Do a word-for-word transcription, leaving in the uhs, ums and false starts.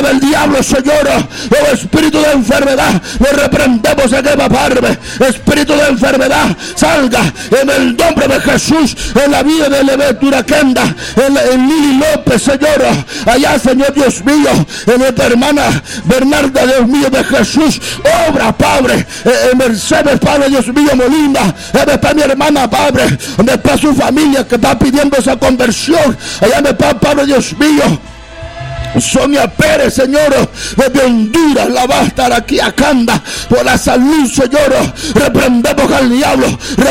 sabe el diablo, Señor. Oh, espíritu de enfermedad, lo reprendemos en el Padre. Espíritu de enfermedad, salga en el nombre de Jesús, en la vida de Levetura Kenda, en, en Lili López, Señor. Allá, Señor Dios mío, en nuestra hermana Bernarda, Dios mío, de Jesús. Obra, Padre, en Mercedes, Padre, Dios mío, Molina. Donde está mi hermana, Padre, donde está su familia que está pidiendo esa conversión. Allá me está, Padre, Dios mío, Sonia Pérez, Señor, desde Honduras, la va a estar aquí a Canda por la salud, Señor. Reprendemos al diablo,